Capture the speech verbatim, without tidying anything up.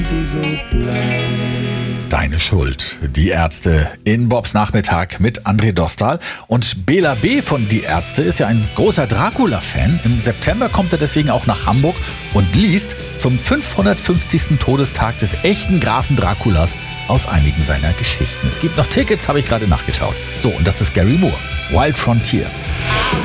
sie so bleibt. Deine Schuld. Die Ärzte in Bobs Nachmittag mit André Dostal. Und Bela B. von Die Ärzte ist ja ein großer Dracula-Fan. Im September kommt er deswegen auch nach Hamburg und liest zum fünfhundertfünfzigsten Todestag des echten Grafen Draculas aus einigen seiner Geschichten. Es gibt noch Tickets, habe ich gerade nachgeschaut. So, und das ist Gary Moore. Wild Frontier.